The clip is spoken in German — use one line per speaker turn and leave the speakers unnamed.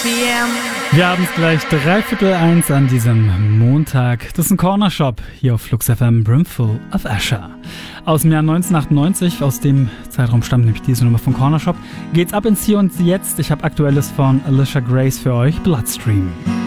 p.m.
Wir haben es gleich 1:15 an diesem Montag. Das ist ein Corner Shop hier auf Flux FM, Brimful of Asher. Aus dem Jahr 1998, aus dem Zeitraum stammt nämlich diese Nummer von Corner Shop, geht's ab ins Hier und Jetzt. Ich habe Aktuelles von Alicia Grace für euch, Bloodstream.